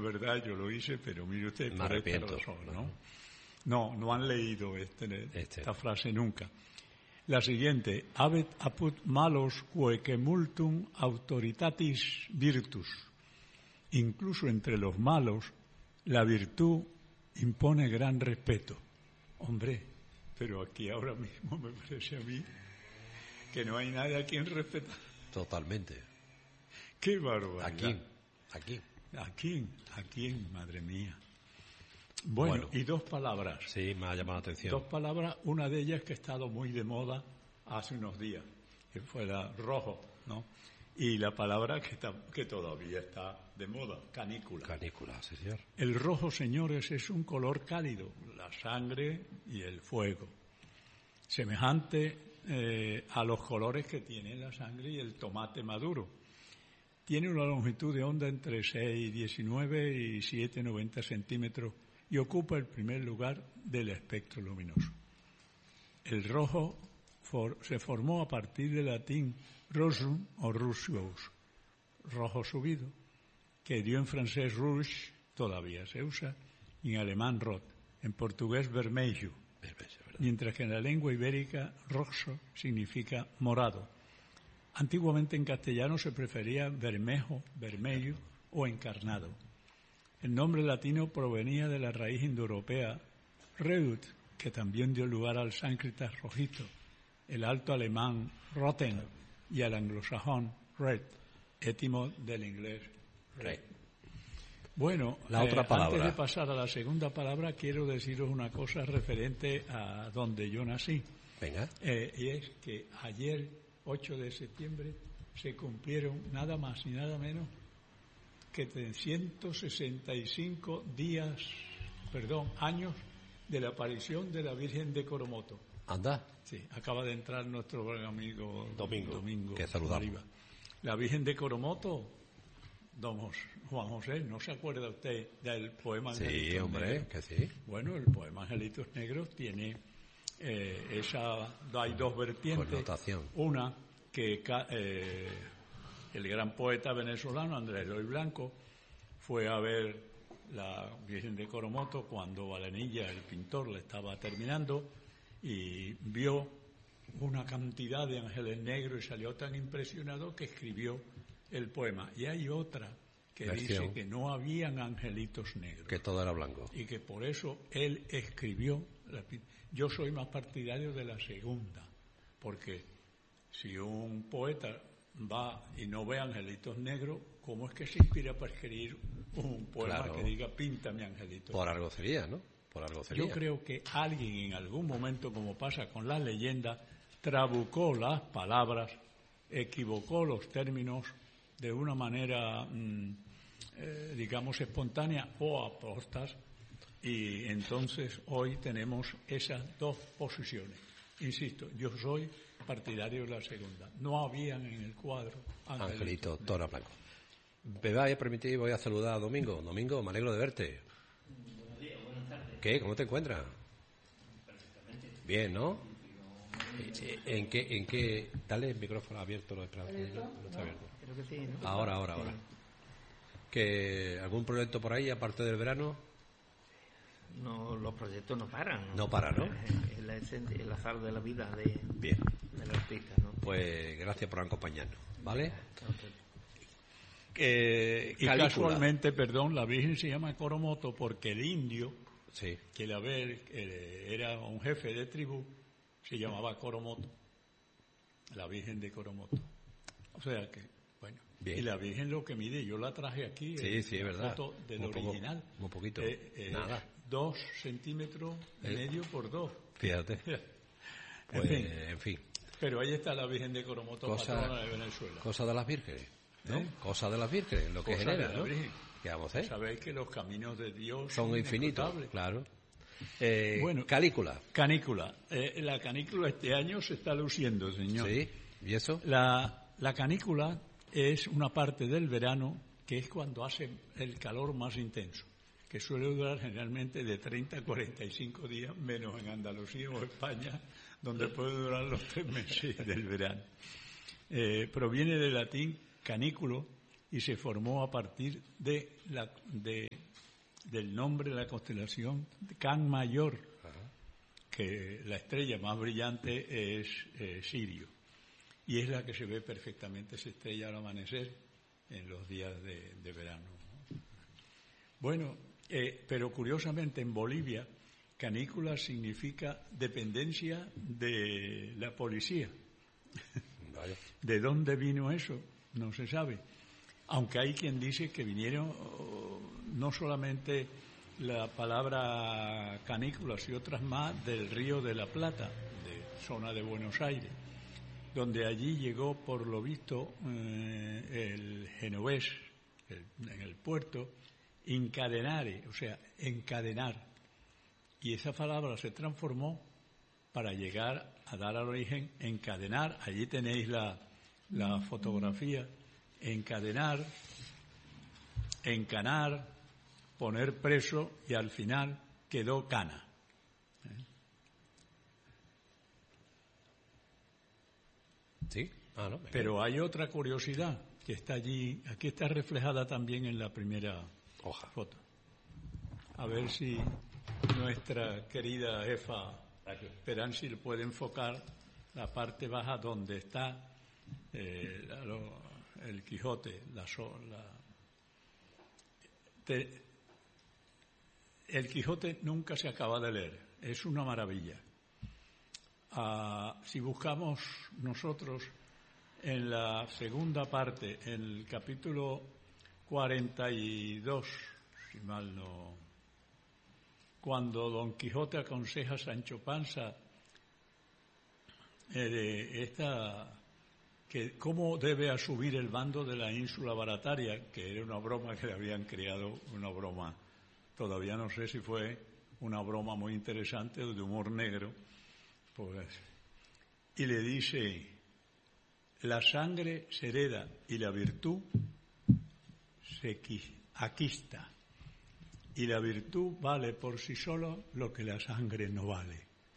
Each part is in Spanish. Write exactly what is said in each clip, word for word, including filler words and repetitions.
verdad, yo lo hice, pero mire usted, Me por esta arrepiento. razón, ¿no? No, no han leído este, Este. esta frase nunca. La siguiente, habet apud malos quoque multum autoritatis virtus. Incluso entre los malos, la virtud impone gran respeto. Hombre, pero aquí ahora mismo me parece a mí que no hay nadie a quien respetar. Totalmente. ¡Qué barbaridad! Aquí, aquí. ¿A quién? ¿A quién, madre mía? Bueno, Bueno. y dos palabras. Sí, me ha llamado la atención. Dos palabras, una de ellas que ha estado muy de moda hace unos días, que fue la rojo, ¿no? Y la palabra que, está, que todavía está de moda, canícula. Canícula, sí, señor. El rojo, señores, es un color cálido, la sangre y el fuego. Semejante eh, a los colores que tiene la sangre y el tomate maduro. Tiene una longitud de onda entre seis, diecinueve y siete, noventa centímetros y ocupa el primer lugar del espectro luminoso. El rojo for, se formó a partir del latín rosum o rusius, rojo subido, que dio en francés rouge, todavía se usa, y en alemán rot, en portugués vermelho, mientras que en la lengua ibérica roxo significa morado. Antiguamente en castellano se prefería bermejo, vermelho o encarnado. El nombre latino provenía de la raíz indoeuropea reut, que también dio lugar al sánscrito rojizo, el alto alemán roten y al anglosajón red, étimo del inglés red. Bueno, la otra eh, palabra. Antes de pasar a la segunda palabra, quiero deciros una cosa referente a donde yo nací. Venga. Eh, y es que ayer, ocho de septiembre, se cumplieron nada más ni nada menos que trescientos sesenta y cinco días, perdón, años de la aparición de la Virgen de Coromoto. Anda. Sí, acaba de entrar nuestro buen amigo Domingo, Domingo que saludamos. Arriba. La Virgen de Coromoto, don Juan José, ¿no se acuerda usted del poema Angelitos Sí, hombre, Negros? que sí. Bueno, el poema Angelitos Negros tiene eh, esa, hay dos vertientes. Connotación. Una que eh, el gran poeta venezolano Andrés Eloy Blanco fue a ver la Virgen de Coromoto cuando Valenilla, el pintor, le estaba terminando y vio una cantidad de ángeles negros y salió tan impresionado que escribió el poema. Y hay otra que Versión. dice que no habían angelitos negros. Que todo era blanco. Y que por eso él escribió. La, yo soy más partidario de la segunda, porque si un poeta va y no ve angelitos negros, ¿cómo es que se inspira para escribir un poema Claro. que diga píntame angelitos? Por algo sería, ¿no? Por algo sería. Yo creo que alguien en algún momento, como pasa con las leyendas, trabucó las palabras, equivocó los términos de una manera, mmm, eh, digamos, espontánea o apostas, y entonces hoy tenemos esas dos posiciones. Insisto, yo soy partidario de la segunda. No habían en el cuadro angelitos. Angelito, Tora Blanco. Me vais a permitir, voy a saludar a Domingo. Domingo, me alegro de verte. Buenos días, buenas tardes. ¿Qué? ¿Cómo te encuentras? Perfectamente. Bien, ¿no? ¿En qué? ¿En qué? Dale el micrófono abierto, no está abierto. No está abierto. Creo que sí, ¿no? Ahora, ahora, ahora. ¿Que algún proyecto por ahí, aparte del verano? No, los proyectos no paran. No paran, ¿no? Es la esencia, el azar de la vida de, Bien. del artista, ¿no? Pues gracias por acompañarnos, ¿vale? Eh, Y Calícula. casualmente, perdón, la Virgen se llama Coromoto porque el indio, Sí. que la ver eh, era un jefe de tribu, se llamaba Coromoto, la Virgen de Coromoto. O sea que, bueno, Bien. y la Virgen lo que mide, yo la traje aquí, Sí, en sí, es la verdad. foto del Muy poco, original. muy poquito. Eh, eh, Nada. Dos centímetros y Eh. medio por dos. Fíjate. En Pues, fin, en fin. pero ahí está la Virgen de Coromoto, Cosa- patrona de Venezuela. Cosa de las vírgenes, ¿no? ¿Eh? Cosa de las vírgenes, lo que Cosa genera, de la ¿no? Virgen. ¿Qué vamos a hacer? Sabéis que los caminos de Dios Son infinitos, inescrutables. claro. Eh, Bueno. Calícula. Canícula. Eh, la canícula este año se está luciendo, señor. Sí, ¿y eso? La, la canícula es una parte del verano que es cuando hace el calor más intenso, que suele durar generalmente de treinta a cuarenta y cinco días, menos en Andalucía o España, donde puede durar los tres meses del verano. Eh, proviene del latín canículo, y se formó a partir de la, de, del nombre de la constelación de Can Mayor, ajá, que la estrella más brillante es eh, Sirio, y es la que se ve perfectamente, esa estrella al amanecer en los días de, de verano. Bueno, eh, pero curiosamente en Bolivia, canícula significa dependencia de la policía. Vale. ¿De dónde vino eso? No se sabe. Aunque hay quien dice que vinieron no solamente la palabra canículas y otras más del Río de la Plata, de zona de Buenos Aires, donde allí llegó, por lo visto, eh, el genovés, el, en el puerto, encadenare, o sea, encadenar. Y esa palabra se transformó para llegar a dar al origen encadenar. Allí tenéis la, la fotografía. Encadenar, encanar, poner preso, y al final quedó cana. ¿Eh? ¿Sí? Ah, no, Pero hay otra curiosidad que está allí, aquí está reflejada también en la primera hoja. Foto. A ver si nuestra querida jefa Peransi le puede enfocar la parte baja donde está eh, la, lo, el Quijote, la, la te, el Quijote nunca se acaba de leer, es una maravilla. Ah, si buscamos nosotros en la segunda parte, en el capítulo cuarenta y dos, si mal no, cuando Don Quijote aconseja a Sancho Panza eh, esta, que cómo debe asumir el bando de la ínsula Barataria, que era una broma que le habían creado, una broma, todavía no sé si fue una broma muy interesante de humor negro, pues, y le dice: la sangre se hereda y la virtud se aquista, y la virtud vale por sí solo lo que la sangre no vale.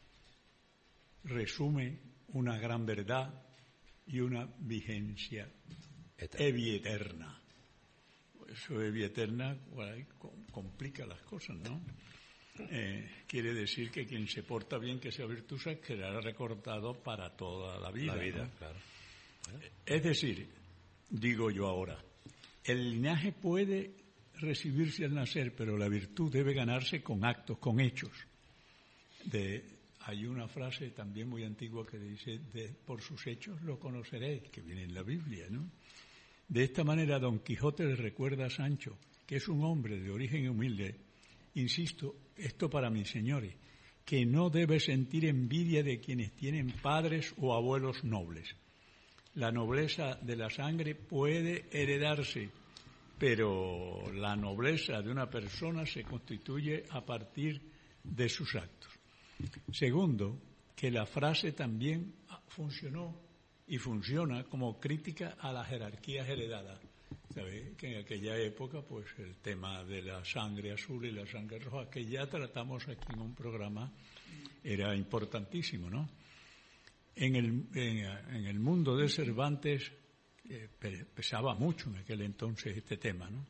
Resume una gran verdad y una vigencia evi eterna. Eso evi eterna bueno, complica las cosas, ¿no? Eh, quiere decir que quien se porta bien, que sea virtuosa, quedará recordado para toda la vida. La vida, ¿no? Claro. Bueno. Es decir, digo yo ahora, el linaje puede recibirse al nacer, pero la virtud debe ganarse con actos, con hechos. De, hay una frase también muy antigua que dice, de, por sus hechos lo conoceréis, que viene en la Biblia, ¿no? De esta manera Don Quijote le recuerda a Sancho que es un hombre de origen humilde. Insisto, esto para mis señores, que no debe sentir envidia de quienes tienen padres o abuelos nobles. La nobleza de la sangre puede heredarse, pero la nobleza de una persona se constituye a partir de sus actos. Segundo, que la frase también funcionó y funciona como crítica a las jerarquías heredadas. ¿Sabéis? Que en aquella época, pues el tema de la sangre azul y la sangre roja, que ya tratamos aquí en un programa, era importantísimo, ¿no? En el, en, en el mundo de Cervantes eh, pesaba mucho en aquel entonces este tema, ¿no?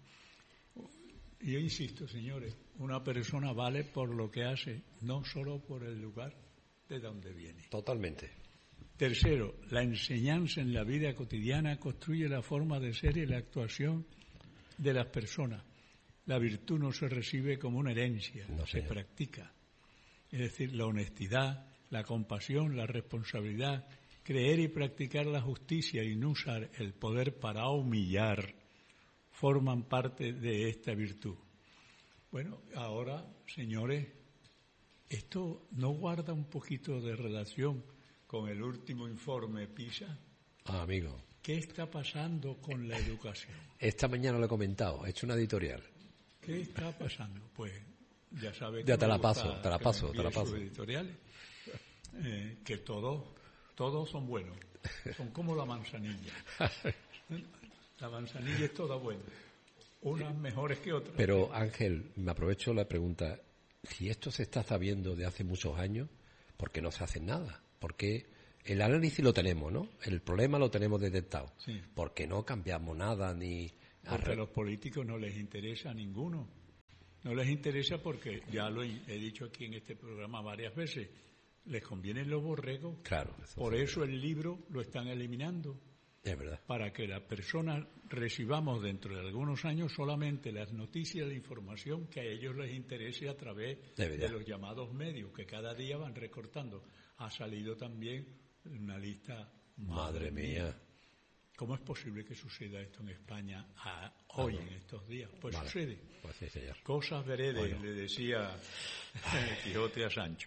Y yo insisto, señores, una persona vale por lo que hace, no solo por el lugar de donde viene. Totalmente. Tercero, la enseñanza en la vida cotidiana construye la forma de ser y la actuación de las personas. La virtud no se recibe como una herencia, no se practica. Es decir, la honestidad, la compasión, la responsabilidad, creer y practicar la justicia y no usar el poder para humillar, forman parte de esta virtud. Bueno, ahora, señores, esto no guarda un poquito de relación con el último informe PISA. Ah, amigo. ¿Qué está pasando con la educación? Esta mañana lo he comentado, he hecho una editorial. ¿Qué está pasando? Pues ya sabes. Ya te la paso, te la paso, te la paso. Editoriales, eh, que todos, todos son buenos. Son como la manzanilla. La manzanilla es toda buena. Unas mejores que otras. Pero, Ángel, me aprovecho la pregunta. Si esto se está sabiendo de hace muchos años, ¿por qué no se hace nada? Porque el análisis lo tenemos, ¿no? El problema lo tenemos detectado. Sí. Porque no cambiamos nada, ni Porque a los políticos no les interesa a ninguno. No les interesa porque, ya lo he, he dicho aquí en este programa varias veces, les convienen los borregos. Claro. Eso Por sí, eso el libro lo están eliminando. es verdad. Para que las personas recibamos dentro de algunos años solamente las noticias, la información que a ellos les interese a través de, de los llamados medios, que cada día van recortando. Ha salido también una lista, madre, madre mía. mía. ¿Cómo es posible que suceda esto en España a, hoy, en estos días? Pues vale. sucede. Pues sí, señor. Cosas veredes, bueno. le decía Quijote a Sancho.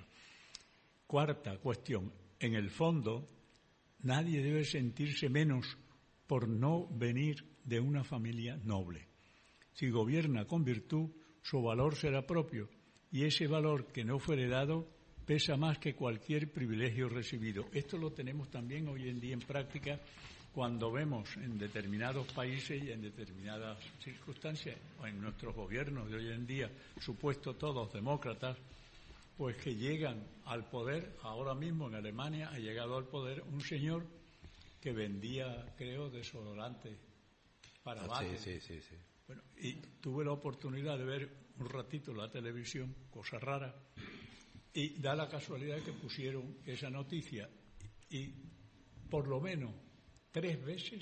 Cuarta cuestión. En el fondo, nadie debe sentirse menos por no venir de una familia noble. Si gobierna con virtud, su valor será propio, y ese valor que no fue heredado pesa más que cualquier privilegio recibido. Esto lo tenemos también hoy en día en práctica cuando vemos en determinados países y en determinadas circunstancias, o en nuestros gobiernos de hoy en día, supuestos todos demócratas, pues que llegan al poder. Ahora mismo en Alemania ha llegado al poder un señor que vendía, creo, desodorante para ah, bates. Sí, sí, sí, sí. Bueno, y tuve la oportunidad de ver un ratito la televisión, cosa rara, y da la casualidad que pusieron esa noticia y por lo menos tres veces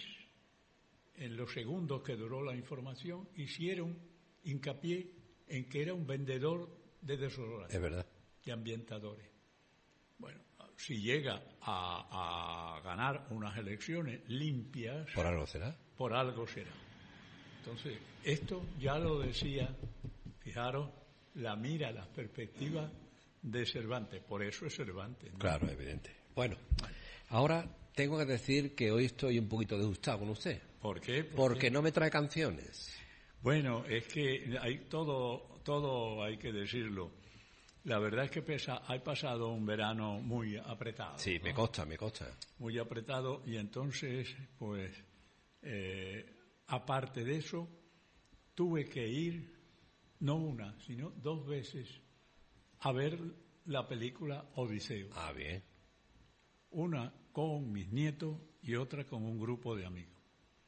en los segundos que duró la información hicieron hincapié en que era un vendedor de desodorante. Es verdad. De ambientadores. Bueno, si llega a, a ganar unas elecciones limpias... ¿Por algo será? Por algo será. Entonces, esto ya lo decía, fijaros, la mira, las perspectivas de Cervantes. Por eso es Cervantes, ¿no? Claro, evidente. Bueno, ahora tengo que decir que hoy estoy un poquito disgustado con usted. ¿Por qué? ¿Por Porque qué? no me trae canciones. Bueno, es que hay todo, todo hay que decirlo. La verdad es que pesa, he pasado un verano muy apretado. Sí, me ¿no? consta, me consta. Muy apretado y entonces, pues, eh, aparte de eso, tuve que ir, no una, sino dos veces, a ver la película Odiseo. Ah, bien. Una con mis nietos y otra con un grupo de amigos.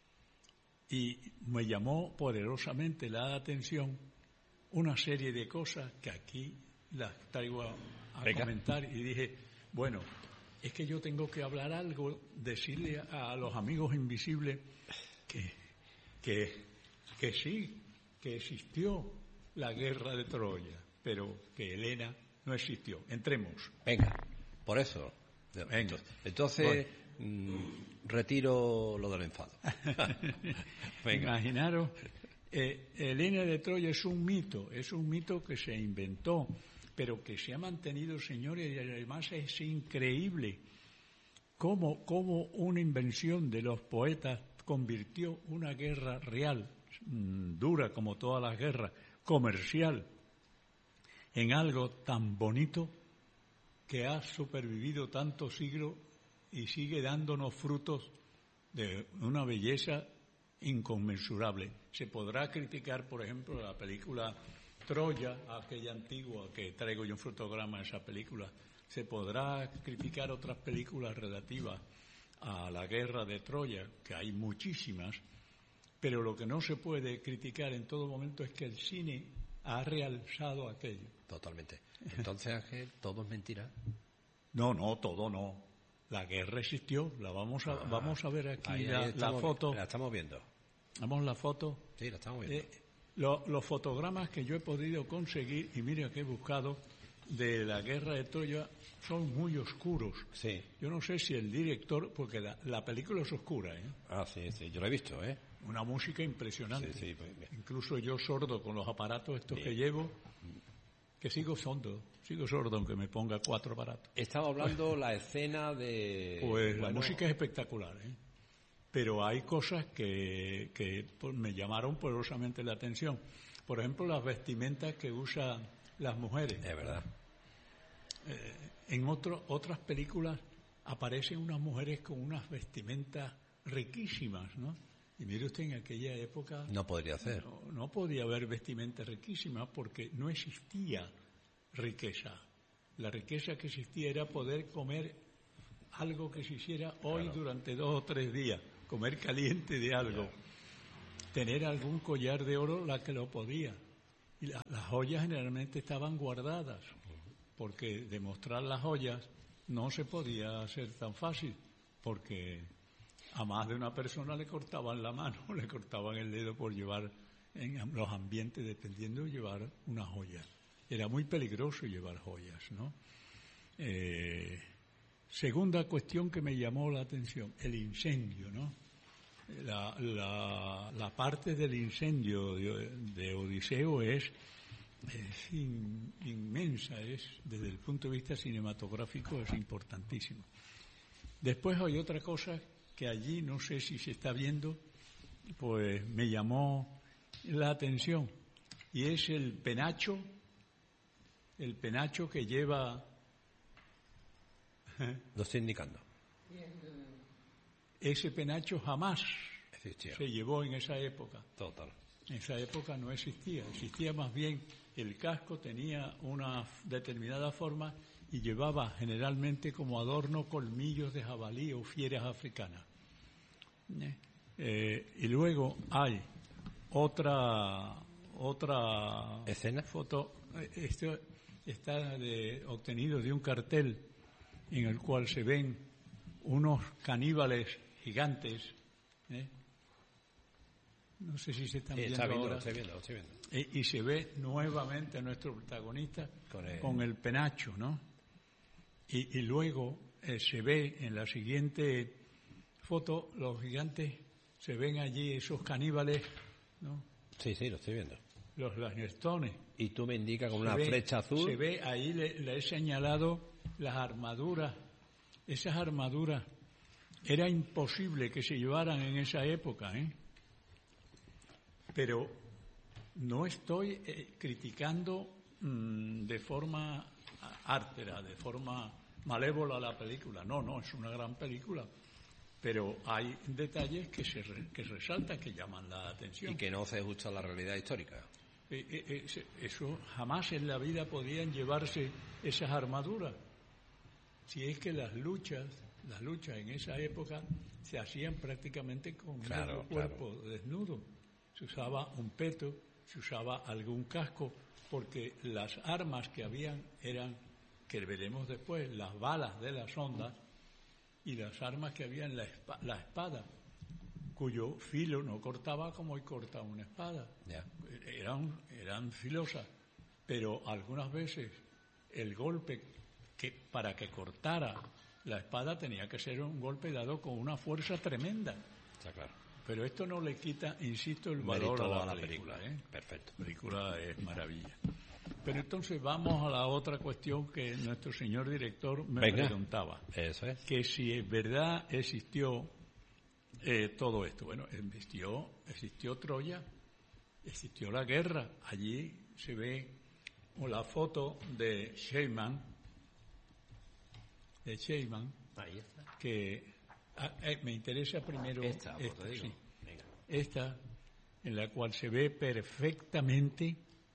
Y me llamó poderosamente la atención una serie de cosas que aquí las traigo a, a comentar y dije, bueno, es que yo tengo que hablar algo, decirle a, a los amigos invisibles que, que, que sí, que existió la guerra de Troya, pero que Helena no existió. Entremos. Venga, por eso. Venga. Entonces, bueno. mmm, retiro lo del enfado. Imaginaros, eh, Helena de Troya es un mito, es un mito que se inventó, pero que se ha mantenido, señores, y además es increíble cómo, cómo una invención de los poetas convirtió una guerra real, mmm, dura como todas las guerras, comercial, en algo tan bonito que ha supervivido tantos siglos y sigue dándonos frutos de una belleza inconmensurable. Se podrá criticar, por ejemplo, la película Troya, aquella antigua que traigo yo un fotograma de esa película. Se podrá criticar otras películas relativas a la guerra de Troya, que hay muchísimas, pero lo que no se puede criticar en todo momento es que el cine ha realzado aquello. Totalmente. Entonces, Ángel, ¿todo es mentira? No, no, todo no. La guerra existió. La vamos a, ah, vamos a ver aquí ahí, la, ahí estamos, la foto. La estamos viendo. ¿Vamos la foto? Sí, la estamos viendo. Eh, lo, los fotogramas que yo he podido conseguir, y mira que he buscado, de la guerra de Troya, son muy oscuros. Sí. Yo no sé si el director, porque la, la película es oscura, ¿eh? Ah, sí, sí, yo la he visto, ¿eh? Una música impresionante. Sí, sí, pues, incluso yo sordo con los aparatos estos bien. que llevo, que sigo sordo, sigo sordo aunque me ponga cuatro aparatos. Estaba hablando pues, la escena de... Pues bueno, la música es eh, espectacular, ¿eh? Pero hay cosas que, que pues, me llamaron poderosamente la atención. Por ejemplo, las vestimentas que usan las mujeres. Es verdad. Eh, en otro, otras películas aparecen unas mujeres con unas vestimentas riquísimas, ¿no? Y mire usted, en aquella época... No podría ser. No, no podía haber vestimentas riquísimas porque no existía riqueza. La riqueza que existía era poder comer algo que se hiciera hoy claro. durante dos o tres días, comer caliente de algo. Claro. tener algún collar de oro la que lo podía. Y la, las joyas generalmente estaban guardadas, porque demostrar las joyas no se podía hacer tan fácil, porque a más de una persona le cortaban la mano, le cortaban el dedo por llevar en los ambientes, dependiendo de llevar una joya. Era muy peligroso llevar joyas, ¿no? Eh, segunda cuestión que me llamó la atención, el incendio, ¿no? La, la, la parte del incendio de, de Odiseo es, es in, inmensa, es desde el punto de vista cinematográfico es importantísimo. Después hay otra cosa que allí no sé si se está viendo, pues me llamó la atención, y es el penacho, el penacho que lleva... Lo estoy indicando. Ese penacho jamás Existía. se llevó en esa época. Total. En esa época no existía, existía más bien el casco, tenía una determinada forma y llevaba generalmente como adorno colmillos de jabalí o fieras africanas. Eh, y luego hay otra otra escena, foto, esto está de, obtenido de un cartel en el cual se ven unos caníbales gigantes, ¿eh? No sé si se están sí, viendo, está viendo ahora. Lo estoy viendo, lo estoy viendo. Y, y se ve nuevamente a nuestro protagonista con el, con el penacho, ¿no? Y, y luego eh, se ve en la siguiente foto, los gigantes, se ven allí esos caníbales, ¿no? Sí, sí, lo estoy viendo. Los lañestones. Y tú me indicas con se una ve, flecha azul. Se ve, ahí le, le he señalado las armaduras. Esas armaduras era imposible que se llevaran en esa época, ¿eh? Pero no estoy eh, criticando mmm, de forma ártera, de forma malévola la película. No, no, es una gran película. Pero hay detalles que se re, que resaltan, que llaman la atención. Y que no se ajusta a la realidad histórica. Eh, eh, eh, eso jamás en la vida podían llevarse esas armaduras. Si es que las luchas, las luchas en esa época se hacían prácticamente con claro, el cuerpo claro. desnudo. Se usaba un peto, se usaba algún casco, porque las armas que habían eran, que veremos después, las balas de las ondas, y las armas que había en la, espa- la espada, cuyo filo no cortaba como hoy corta una espada. Yeah. Eran, eran filosas, pero algunas veces el golpe que para que cortara la espada tenía que ser un golpe dado con una fuerza tremenda. Está claro. Pero esto no le quita, insisto, el Mérito valor a la, a la película. película. ¿eh? Perfecto. La película es maravilla. Pero entonces vamos a la otra cuestión que nuestro señor director me Venga. preguntaba. Eso es. Que si es verdad existió eh, todo esto. Bueno, existió, existió Troya, existió la guerra. Allí se ve la foto de Sheyman, de Sheyman, Ahí está. que ah, eh, me interesa primero Esta, pues esta, te digo. sí. Venga. Esta, en la cual se ve perfectamente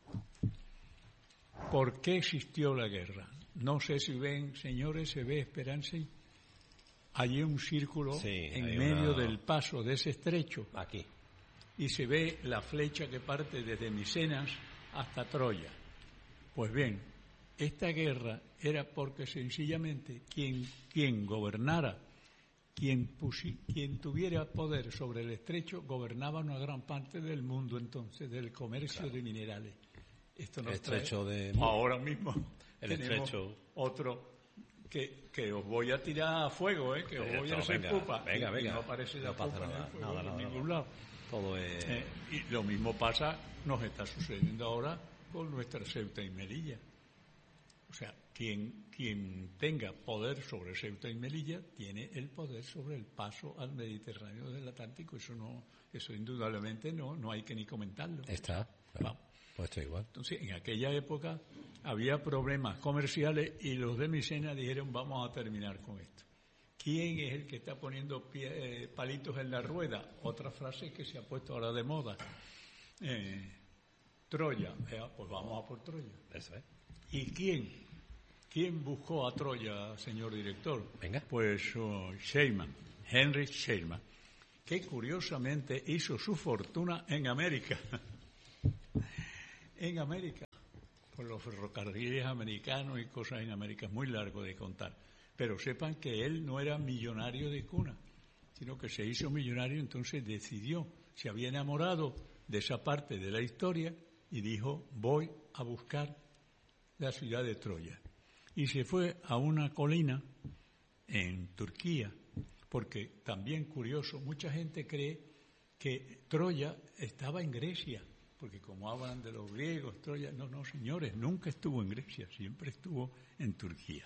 por qué existió la guerra. No sé si ven, señores, se ve, espérense, allí un círculo Sí, en hay medio una- del paso de ese estrecho, Aquí. y se ve la flecha que parte desde Micenas hasta Troya. Pues bien, esta guerra era porque sencillamente quien, quien gobernara, quien, pusi, quien tuviera poder sobre el estrecho, gobernaba una gran parte del mundo entonces, del comercio Claro. de minerales. Esto nos El estrecho trae- de- Ahora mismo El tenemos estrecho. otro que, que os voy a tirar a fuego, ¿eh? que os Pero voy esto, a hacer venga, pupa. venga, Y- y venga. no aparece la No pasa pupa ni el nada, fuego nada, en nada, ningún nada. lado. Todo es... Eh, y lo mismo pasa, nos está sucediendo ahora con nuestra Ceuta y Melilla. O sea, quien, quien tenga poder sobre Ceuta y Melilla tiene el poder sobre el paso al Mediterráneo del Atlántico. Eso no, eso indudablemente no, no hay que ni comentarlo. Está. Claro. Vamos. Pues esto igual. Entonces, en aquella época había problemas comerciales y los de Micenas dijeron, vamos a terminar con esto. ¿Quién es el que está poniendo pie, eh, palitos en la rueda? Otra frase que se ha puesto ahora de moda. Eh, Troya. Eh, pues vamos a por Troya. Eso es. ¿Y quién? ¿Quién buscó a Troya, señor director? Venga. Pues uh, Sheyman, Henry Sheyman. que curiosamente hizo su fortuna en América. En América, por los ferrocarriles americanos y cosas en América, es muy largo de contar. Pero sepan que él no era millonario de cuna, sino que se hizo millonario, entonces decidió, se había enamorado de esa parte de la historia y dijo, voy a buscar la ciudad de Troya. Y se fue a una colina en Turquía, porque también curioso, mucha gente cree que Troya estaba en Grecia, porque como hablan de los griegos, Troya, no, no señores, nunca estuvo en Grecia, siempre estuvo en Turquía.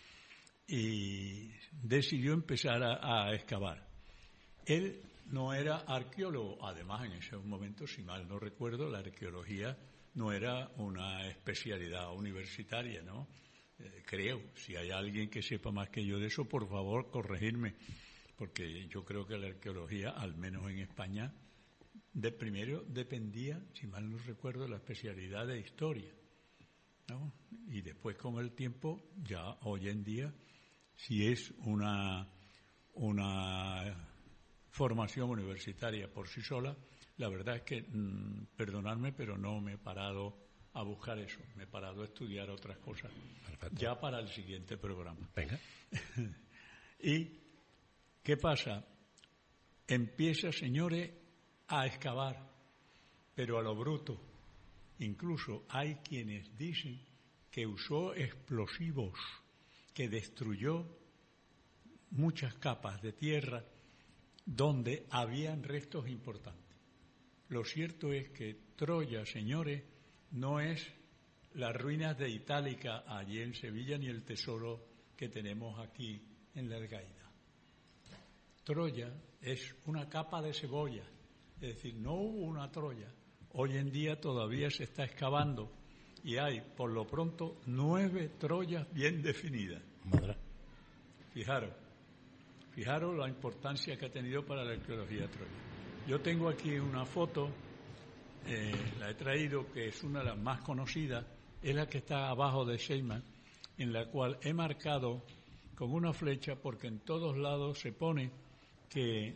Y decidió empezar a, a excavar. Él no era arqueólogo, además en ese momento, si mal no recuerdo, la arqueología no era una especialidad universitaria, ¿no? Eh, creo, si hay alguien que sepa más que yo de eso, por favor, corregirme, porque yo creo que la arqueología, al menos en España, de primero dependía, si mal no recuerdo, de la especialidad de historia, ¿no? Y después con el tiempo, ya hoy en día, si es una, una formación universitaria por sí sola, la verdad es que, mmm, perdonadme, pero no me he parado a buscar eso, me he parado a estudiar otras cosas. Perfecto. Ya para el siguiente programa. Venga. ¿Y qué pasa? Empieza, señores, a excavar, pero a lo bruto. Incluso hay quienes dicen que usó explosivos, que destruyó muchas capas de tierra donde habían restos importantes. Lo cierto es que Troya, señores, no es las ruinas de Itálica allí en Sevilla ni el tesoro que tenemos aquí en la Algaida. Troya es una capa de cebolla, es decir, no hubo una Troya. Hoy en día todavía se está excavando y hay, por lo pronto, nueve Troyas bien definidas. Madre. Fijaros, fijaros la importancia que ha tenido para la arqueología Troya. Yo tengo aquí una foto, eh, la he traído, que es una de las más conocidas, es la que está abajo de Sheyman, en la cual he marcado con una flecha, porque en todos lados se pone que,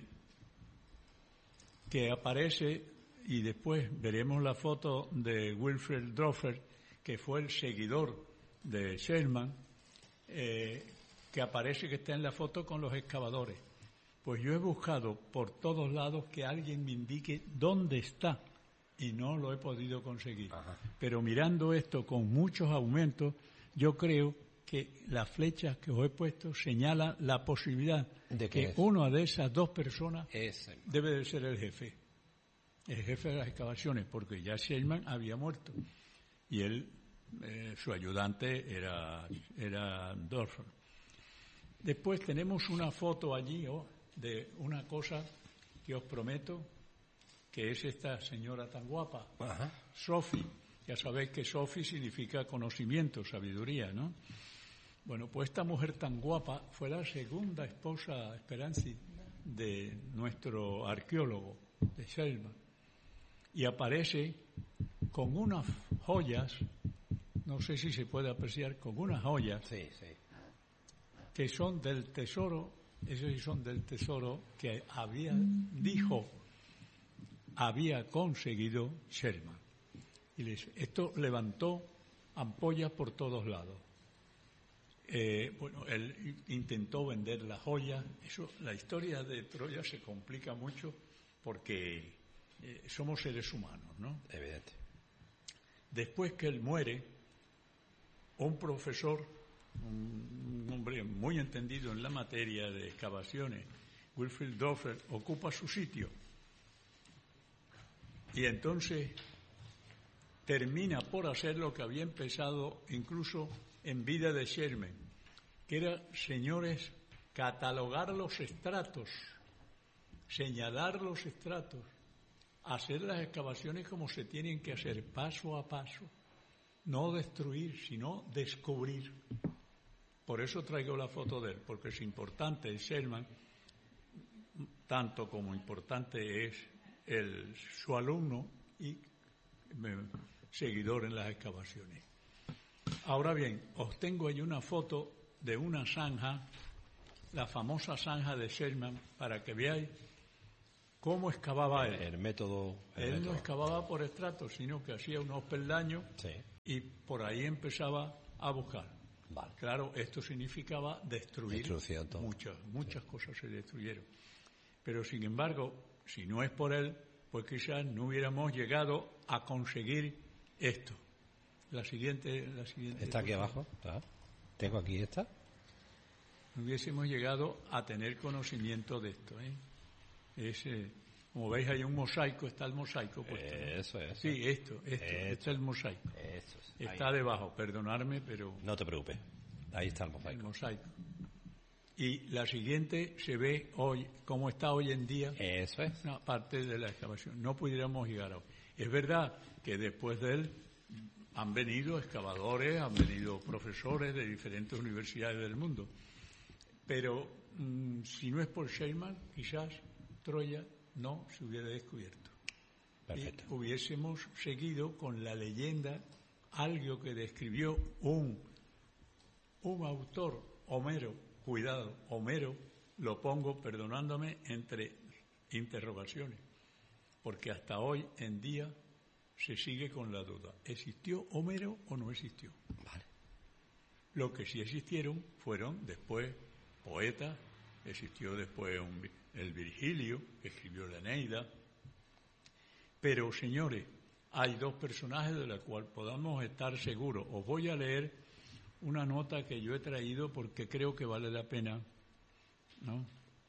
que aparece, y después veremos la foto de Wilfred Droffer, que fue el seguidor de Sheyman, eh, que aparece que está en la foto con los excavadores. Pues yo he buscado por todos lados que alguien me indique dónde está y no lo he podido conseguir. Ajá. Pero mirando esto con muchos aumentos, yo creo que las flechas que os he puesto señalan la posibilidad de que es? una de esas dos personas Ese. debe de ser el jefe, el jefe de las excavaciones, porque ya Sheyman había muerto y él, eh, su ayudante era, era Dorfer. Después tenemos una foto allí, oh, de una cosa que os prometo, que es esta señora tan guapa, Ajá. Sophie. Ya sabéis que Sophie significa conocimiento, sabiduría, ¿no? Bueno, pues esta mujer tan guapa fue la segunda esposa, Speranzi, de nuestro arqueólogo, de Sheyman, y aparece con unas joyas, no sé si se puede apreciar, con unas joyas sí, sí. que son del tesoro, esos sí son del tesoro que había, dijo, había conseguido Sheyman. Y les, esto levantó ampollas por todos lados. Eh, bueno, él intentó vender las joyas. Eso, la historia de Troya se complica mucho porque eh, somos seres humanos, ¿no? Evidente. Después que él muere, un profesor, un hombre muy entendido en la materia de excavaciones, Wilfred Droffer, ocupa su sitio. Y entonces termina por hacer lo que había empezado incluso en vida de Sheyman, que era, señores, catalogar los estratos, señalar los estratos, hacer las excavaciones como se tienen que hacer, paso a paso, no destruir, sino descubrir. Por eso traigo la foto de él, porque es importante el Sheyman, tanto como importante es el, su alumno y me, seguidor en las excavaciones. Ahora bien, os tengo ahí una foto de una zanja, la famosa zanja de Sheyman, para que veáis ¿Cómo excavaba él? El, el método... El él método. no excavaba por estratos, sino que hacía unos peldaños Sí. y por ahí empezaba a buscar. Vale. Claro, esto significaba destruir Destrucción, todo. muchas, muchas sí. cosas se destruyeron. Pero sin embargo, si no es por él, pues quizás no hubiéramos llegado a conseguir esto. La siguiente, la siguiente. ¿Está aquí abajo? ¿Está? Tengo aquí esta. No hubiésemos llegado a tener conocimiento de esto, ¿eh? Es, eh, como veis, hay un mosaico, está el mosaico puesto, ¿no? Eso es. Sí, esto, esto, Esto. este es el mosaico. Eso es. Está Ahí. debajo, perdonadme, pero... No te preocupes. Ahí está el El mosaico. mosaico. Y la siguiente se ve hoy, como está hoy en día, Eso es. una parte de la excavación. No pudiéramos llegar a hoy. Es verdad que después de él han venido excavadores, han venido profesores de diferentes universidades del mundo. Pero mmm, si no es por Sheilman, quizás Troya no se hubiera descubierto. Perfecto. Y hubiésemos seguido con la leyenda, algo que describió un, un autor, Homero, cuidado, Homero, lo pongo, perdonándome, entre interrogaciones, porque hasta hoy en día se sigue con la duda. ¿Existió Homero o no existió? Vale. Lo que sí existieron fueron después poetas, existió después un, el Virgilio, que escribió la Eneida. Pero, señores, hay dos personajes de los cuales podamos estar seguros. Os voy a leer una nota que yo he traído porque creo que vale la pena, ¿no?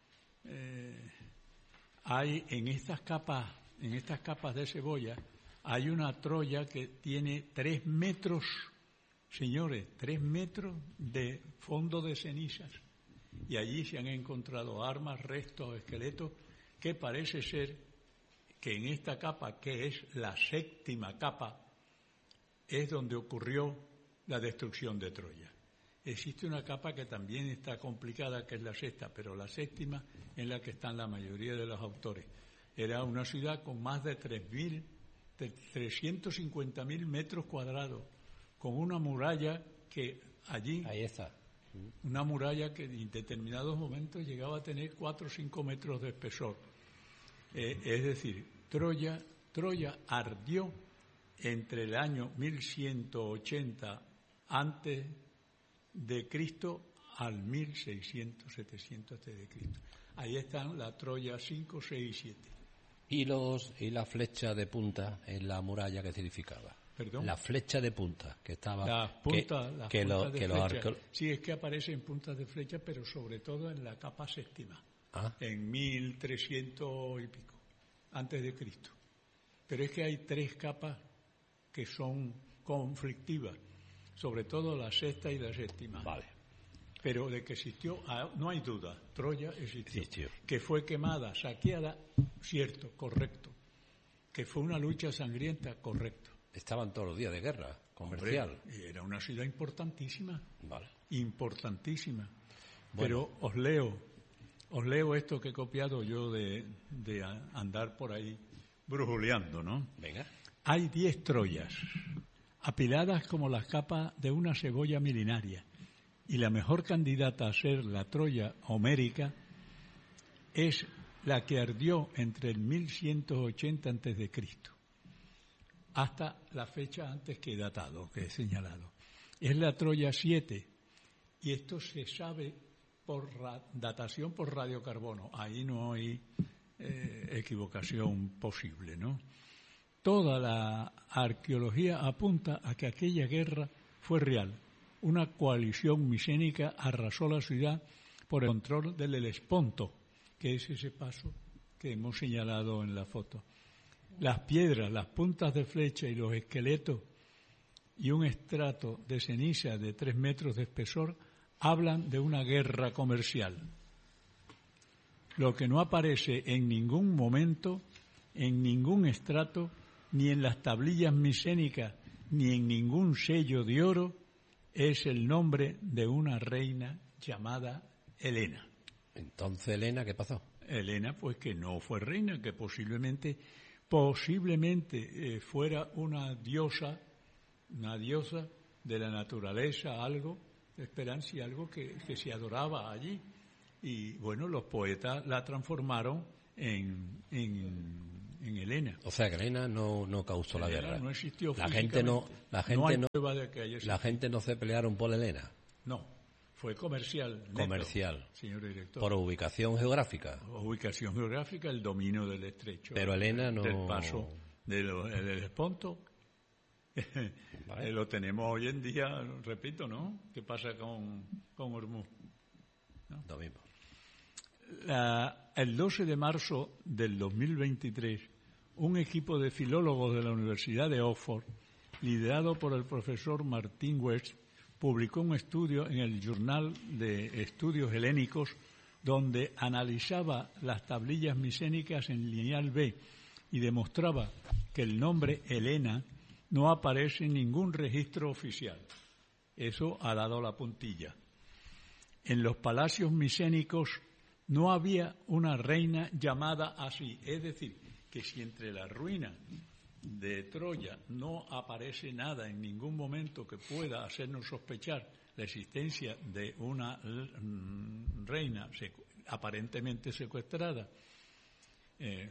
Eh, hay en estas capas, en estas capas de cebolla, hay una Troya que tiene tres metros, señores, tres metros de fondo de cenizas. Y allí se han encontrado armas, restos, esqueletos, que parece ser que en esta capa, que es la séptima capa, es donde ocurrió la destrucción de Troya. Existe una capa que también está complicada, que es la sexta, pero la séptima en la que están la mayoría de los autores. Era una ciudad con más de tres mil, trescientos cincuenta mil metros cuadrados, con una muralla que allí... Ahí está. Una muralla que en determinados momentos llegaba a tener cuatro o cinco metros de espesor. Eh, es decir, Troya, Troya ardió entre el año mil ciento ochenta antes de Cristo al mil seiscientos, setecientos antes de Cristo. Ahí están la Troya cinco, seis y siete. ¿Y, los, y la flecha de punta en la muralla que significaba? ¿Perdón? La flecha de punta que estaba... Las puntas, que, las que puntas lo, de que los flecha. arqueólogos... Sí, es que aparece en puntas de flecha, pero sobre todo en la capa séptima, Ah. en mil trescientos y pico, antes de Cristo. Pero es que hay tres capas que son conflictivas, sobre todo la sexta y la séptima. Vale. Pero de que existió, no hay duda, Troya existió. Existió. Que fue quemada, saqueada, cierto, correcto. Que fue una lucha sangrienta, correcto. Estaban todos los días de guerra comercial. Hombre, y era una ciudad importantísima, Vale. importantísima. Bueno. Pero os leo, os leo esto que he copiado yo de, de andar por ahí brujuleando, ¿no? Venga. Hay diez Troyas, apiladas como las capas de una cebolla milenaria, y la mejor candidata a ser la Troya homérica es la que ardió entre el mil ciento ochenta antes de Cristo hasta la fecha antes que he datado, que he señalado. Es la Troya siete, y esto se sabe por ra- datación por radiocarbono. Ahí no hay eh, equivocación posible, ¿no? Toda la arqueología apunta a que aquella guerra fue real. Una coalición micénica arrasó la ciudad por el control del Helesponto, que es ese paso que hemos señalado en la foto. Las piedras, las puntas de flecha y los esqueletos y un estrato de ceniza de tres metros de espesor hablan de una guerra comercial. Lo que no aparece en ningún momento, en ningún estrato, ni en las tablillas micénicas, ni en ningún sello de oro, es el nombre de una reina llamada Helena. Entonces, Helena, ¿qué pasó? Helena, pues que no fue reina, que posiblemente, posiblemente eh, fuera una diosa, una diosa de la naturaleza, algo de esperanza y algo que, que se adoraba allí. Y bueno, los poetas la transformaron en, en, en Helena. O sea, que Helena no, no causó la Helena guerra. No existió la gente no, la gente no, hay no, prueba de que haya la gente no se pelearon por Helena. No, fue comercial. Neto, comercial. Señor director. Por ubicación geográfica. Ubicación geográfica, el dominio del estrecho. Pero Helena no. Del paso de lo, del Esponto. Vale. Lo tenemos hoy en día, repito, ¿no? ¿Qué pasa con, con Hormuz? ¿No? Lo mismo. La, el doce de marzo del dos mil veintitrés, un equipo de filólogos de la Universidad de Oxford, liderado por el profesor Martin West, publicó un estudio en el Journal de Estudios Helénicos donde analizaba las tablillas micénicas en lineal B y demostraba que el nombre Helena no aparece en ningún registro oficial. Eso ha dado la puntilla. En los palacios micénicos no había una reina llamada así. Es decir, que si entre las ruinas de Troya no aparece nada en ningún momento que pueda hacernos sospechar la existencia de una reina secu- aparentemente secuestrada, eh,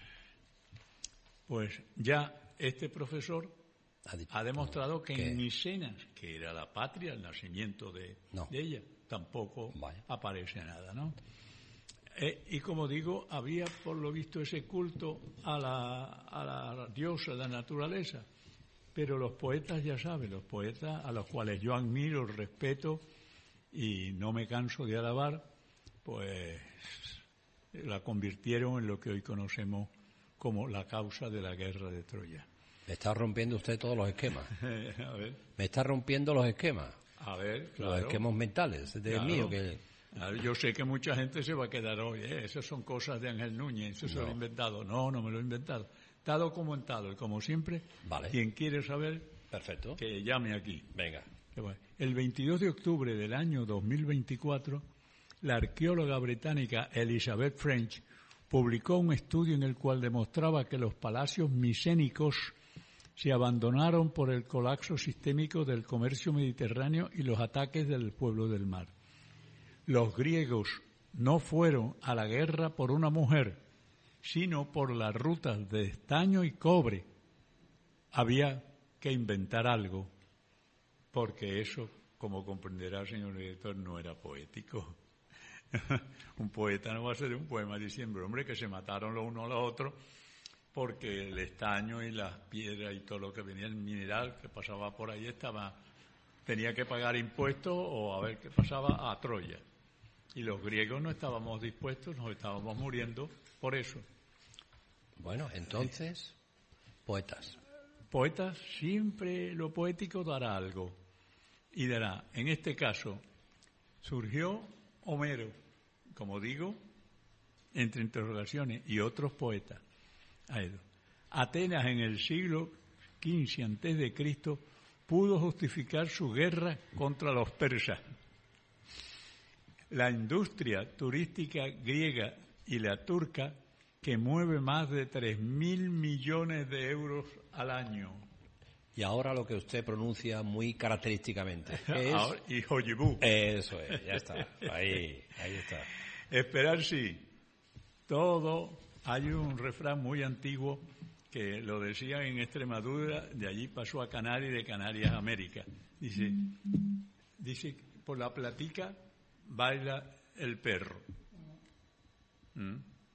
pues ya este profesor ha demostrado que en Micenas, que era la patria, el nacimiento de, no. de ella, tampoco Vaya. aparece nada, ¿no? Eh, y como digo, había por lo visto ese culto a la, a la diosa de la naturaleza, pero los poetas, ya saben, los poetas a los cuales yo admiro, respeto y no me canso de alabar, pues la convirtieron en lo que hoy conocemos como la causa de la guerra de Troya. Me está rompiendo usted todos los esquemas. A ver. Me está rompiendo los esquemas. A ver, claro. Los esquemas mentales. De Claro. mío que... Yo sé que mucha gente se va a quedar hoy, ¿eh? Esas son cosas de Ángel Núñez, eso no. se lo he inventado. No, no me lo he inventado. Está documentado y como siempre, vale. Quien quiere saber, perfecto, que llame aquí. Venga. El veintidós de octubre del año dos mil veinticuatro, la arqueóloga británica Elizabeth French publicó un estudio en el cual demostraba que los palacios micénicos se abandonaron por el colapso sistémico del comercio mediterráneo y los ataques del pueblo del mar. Los griegos no fueron a la guerra por una mujer, sino por las rutas de estaño y cobre. Había que inventar algo, porque eso, como comprenderá, señor director, no era poético. Un poeta no va a hacer un poema diciendo, hombre, que se mataron los unos a los otros, porque el estaño y las piedras y todo lo que venía, el mineral que pasaba por ahí, estaba, tenía que pagar impuestos o a ver qué pasaba a Troya. Y los griegos no estábamos dispuestos, nos estábamos muriendo por eso. Bueno, entonces, poetas. Poetas, siempre lo poético dará algo. Y dará, en este caso, surgió Homero, como digo, entre interrogaciones, y otros poetas. Atenas en el siglo quince antes de Cristo pudo justificar su guerra contra los persas. La industria turística griega y la turca, que mueve más de tres mil millones de euros al año. Y ahora lo que usted pronuncia muy característicamente es... Ahora, y Joyibú. Eso es, ya está, ahí, ahí está. Esperar sí. Todo, hay un refrán muy antiguo que lo decía en Extremadura, de allí pasó a Canarias y de Canarias a América. Dice, dice, por la platica baila el perro. ¿Mm?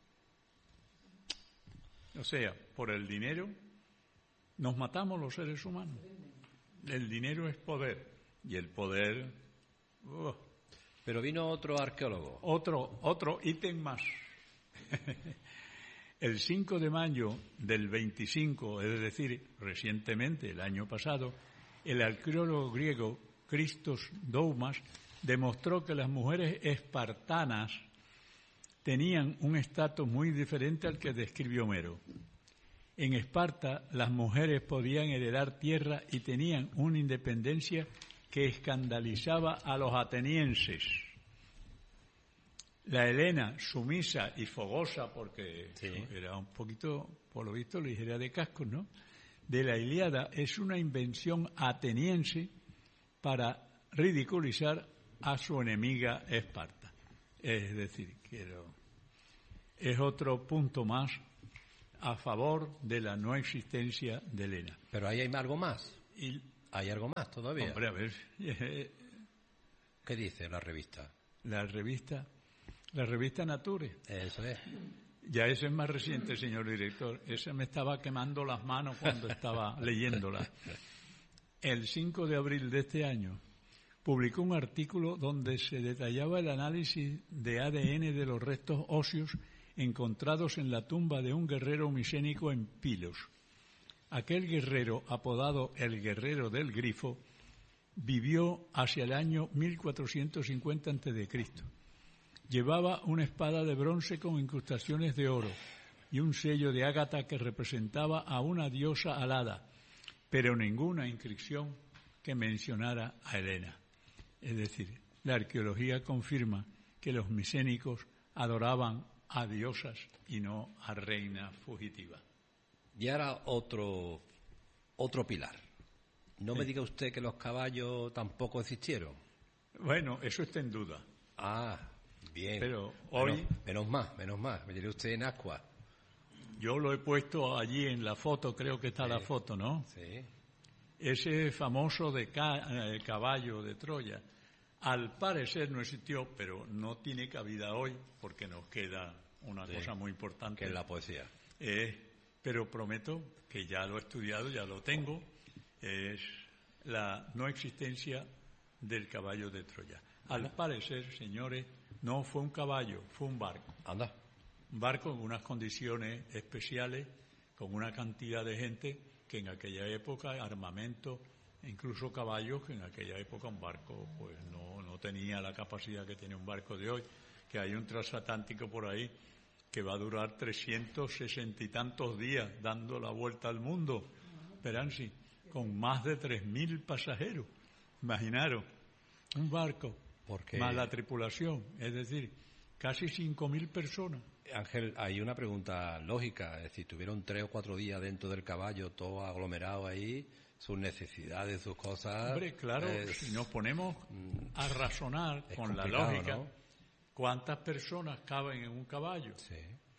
O sea, por el dinero nos matamos los seres humanos. El dinero es poder y el poder... Uh, Pero vino otro arqueólogo. Otro, otro ítem más. El cinco de mayo del veinticinco, es decir, recientemente, el año pasado, el arqueólogo griego Christos Doumas demostró que las mujeres espartanas tenían un estatus muy diferente al que describió Homero. En Esparta, las mujeres podían heredar tierra y tenían una independencia que escandalizaba a los atenienses. La Helena, sumisa y fogosa, porque sí. Era un poquito, por lo visto, ligera de cascos, ¿no?, de la Ilíada, es una invención ateniense para ridiculizar a su enemiga Esparta. Es decir, quiero... es otro punto más a favor de la no existencia de Elena. Pero ahí hay algo más. Y, hay algo más todavía. Hombre, a ver, eh, ¿qué dice la revista? La revista, la revista Nature. Eso es. Ya ese es más reciente, señor director. Ese me estaba quemando las manos cuando estaba leyéndola. El cinco de abril de este año publicó un artículo donde se detallaba el análisis de A D N de los restos óseos encontrados en la tumba de un guerrero micénico en Pilos. Aquel guerrero, apodado el Guerrero del Grifo, vivió hacia el año mil cuatrocientos cincuenta antes de Cristo. Llevaba una espada de bronce con incrustaciones de oro y un sello de ágata que representaba a una diosa alada, pero ninguna inscripción que mencionara a Helena. Es decir, la arqueología confirma que los micénicos adoraban a diosas y no a reinas fugitivas. Y ahora otro, otro pilar. No sí. me diga usted que los caballos tampoco existieron. Bueno, eso está en duda. Ah, bien. Pero hoy... Menos, menos más, menos más. Me diré usted en Ascua. Yo lo he puesto allí en la foto, creo que está sí. la foto, ¿no? Sí. Ese famoso de ca- eh, caballo de Troya, al parecer no existió, pero no tiene cabida hoy porque nos queda una sí. cosa muy importante. Que es la poesía. Eh, pero prometo que ya lo he estudiado, ya lo tengo, es la no existencia del caballo de Troya. Al parecer, señores, no fue un caballo, fue un barco. Anda. Un barco en unas condiciones especiales, con una cantidad de gente que en aquella época, armamento, incluso caballos, que en aquella época un barco pues no, no tenía la capacidad que tiene un barco de hoy, que hay un transatlántico por ahí que va a durar trescientos sesenta y tantos días dando la vuelta al mundo, Peransi, con más de tres mil pasajeros. Imaginaros, un barco, porque... más la tripulación, es decir, casi cinco mil personas. Ángel, hay una pregunta lógica, es decir, tuvieron tres o cuatro días dentro del caballo, todo aglomerado ahí, sus necesidades, sus cosas... Hombre, claro, es... si nos ponemos a razonar con la lógica, ¿no? ¿Cuántas personas caben en un caballo? Sí.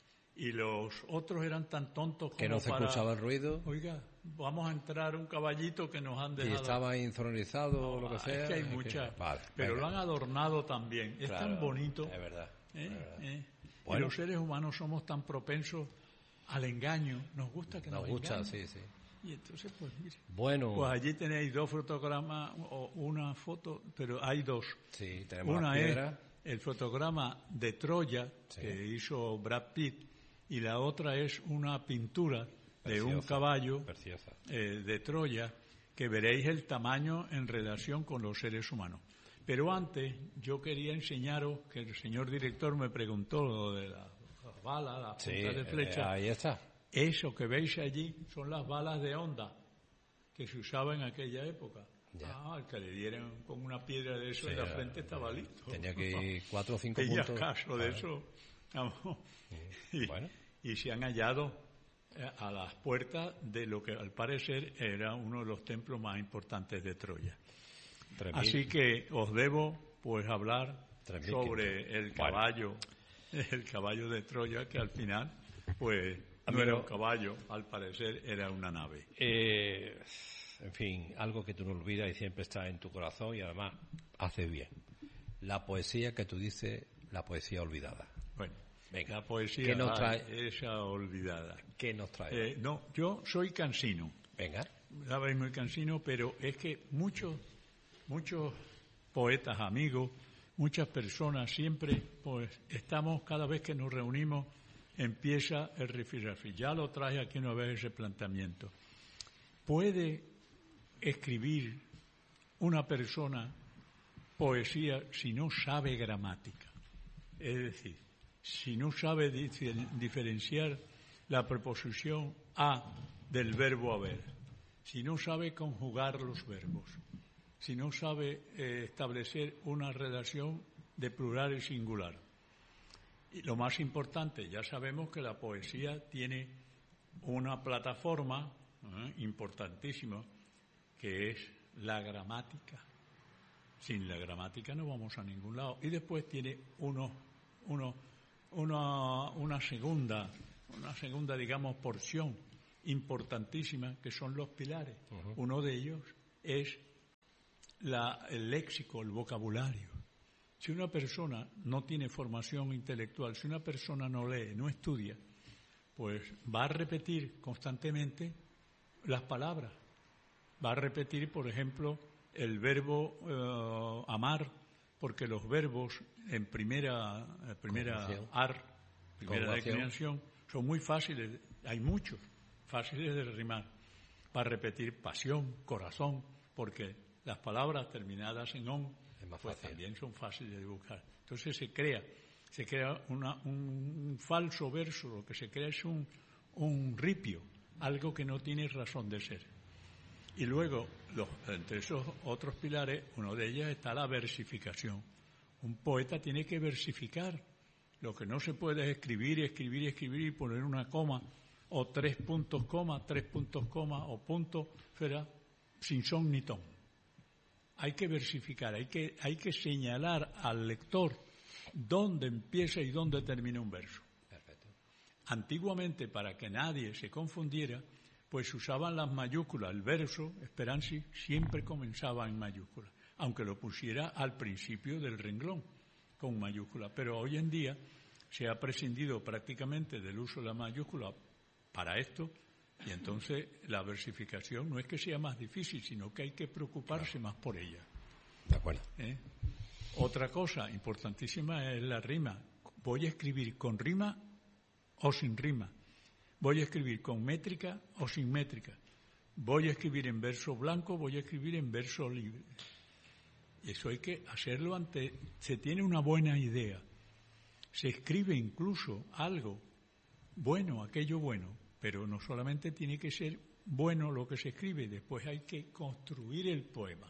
Y los otros eran tan tontos como que no se para... escuchaba el ruido. Oiga, vamos a entrar un caballito que nos han dejado... Y estaba insonorizado o no, lo que sea. Es que hay muchas, que... vale, pero venga. lo han adornado también. Es claro, tan bonito. Es verdad. ¿eh? Es verdad. ¿eh? Bueno. Y los seres humanos somos tan propensos al engaño. Nos gusta que nos, nos gusta, engañen. sí, sí. Y entonces, pues mire. Bueno. Pues allí tenéis dos fotogramas o una foto, pero hay dos. Sí, tenemos una las piedras. Es el fotograma de Troya, sí. que hizo Brad Pitt, y la otra es una pintura Preciosa. de un caballo eh, de Troya, que veréis el tamaño en relación con los seres humanos. Pero antes, yo quería enseñaros, que el señor director me preguntó lo de las la balas, las sí, puntas de flecha. Eh, ahí está. Eso que veis allí son las balas de onda que se usaban en aquella época. Ya. Ah, el que le dieran con una piedra de eso sí, en la frente estaba listo. Tenía que ir cuatro o cinco Tenía puntos. caso de eso. Vamos. Sí. Y, bueno. y se han hallado a las puertas de lo que al parecer era uno de los templos más importantes de Troya. tres mil. Así que os debo pues hablar sobre el caballo, bueno. el caballo de Troya, que al final pues no era un caballo, al parecer era una nave. Eh... En fin, algo que tú no olvidas y siempre está en tu corazón y además haces bien. La poesía que tú dices, la poesía olvidada. Bueno, venga. La poesía ¿Qué nos trae? esa olvidada. ¿Qué nos trae? Eh, no, yo soy cansino. Venga. Sabéis muy cansino, pero es que muchos, muchos poetas, amigos, muchas personas siempre, pues, estamos cada vez que nos reunimos, empieza el rifirrafi. Ya lo traje aquí una vez ese planteamiento. ¿Puede escribir una persona poesía si no sabe gramática? Es decir, si no sabe diferenciar la preposición a del verbo haber, si no sabe conjugar los verbos, si no sabe eh, establecer una relación de plural y singular. Y lo más importante, ya sabemos que la poesía tiene una plataforma eh, importantísima, que es la gramática. Sin la gramática no vamos a ningún lado. Y después tiene unos, unos, una, una segunda, una segunda, digamos, porción importantísima, que son los pilares. Uh-huh. Uno de ellos es la, el léxico, el vocabulario. Si una persona no tiene formación intelectual, si una persona no lee, no estudia, pues va a repetir constantemente las palabras. Va a repetir, por ejemplo, el verbo eh, amar, porque los verbos en primera, eh, primera ar, primera declinación, son muy fáciles, hay muchos, fáciles de rimar. Va a repetir pasión, corazón, porque las palabras terminadas en on, pues también son fáciles de buscar. Entonces se crea, se crea una, un, un falso verso, lo que se crea es un, un ripio, algo que no tiene razón de ser. Y luego, los, entre esos otros pilares, uno de ellos está la versificación. Un poeta tiene que versificar. Lo que no se puede es escribir y escribir y escribir y poner una coma, o tres puntos coma, tres puntos coma, o punto, fuera, sin son ni ton. Hay que versificar, hay que, hay que señalar al lector dónde empieza y dónde termina un verso. Perfecto. Antiguamente, para que nadie se confundiera, pues usaban las mayúsculas. El verso, Speranzi, siempre comenzaba en mayúsculas, aunque lo pusiera al principio del renglón, con mayúsculas. Pero hoy en día se ha prescindido prácticamente del uso de la mayúscula para esto, y entonces la versificación no es que sea más difícil, sino que hay que preocuparse más por ella. De acuerdo. ¿Eh? Otra cosa importantísima es la rima. Voy a escribir con rima o sin rima. Voy a escribir con métrica o sin métrica. Voy a escribir en verso blanco, voy a escribir en verso libre. Y eso hay que hacerlo ante... Se tiene una buena idea. Se escribe incluso algo bueno, aquello bueno, pero no solamente tiene que ser bueno lo que se escribe, después hay que construir el poema.